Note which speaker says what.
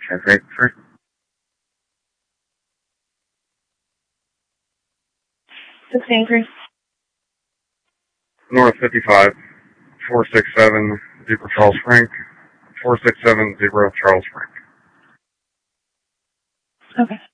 Speaker 1: Traffic for North 55, 467, Charles Frank, 4670 Charles Frank.
Speaker 2: Okay.